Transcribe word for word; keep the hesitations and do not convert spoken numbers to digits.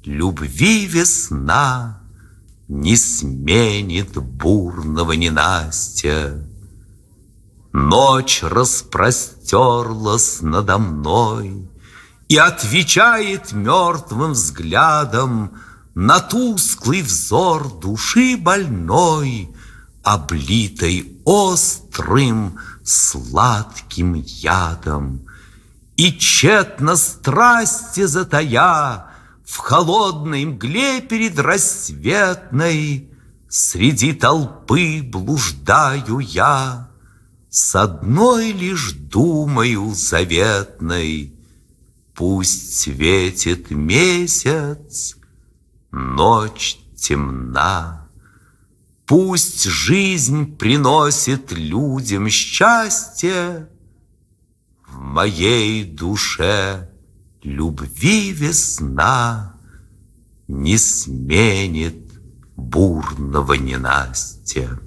любви весна не сменит бурного ненастья. Ночь распростерлась надо мной и отвечает мертвым взглядом на тусклый взор души больной, облитой острым сладким ядом. И тщетно страсти затая, в холодной мгле передрассветной среди толпы блуждаю я с одной лишь думою заветной: пусть светит месяц, ночь темна, пусть жизнь приносит людям счастье, в моей душе любви весна не сменит бурного ненастья.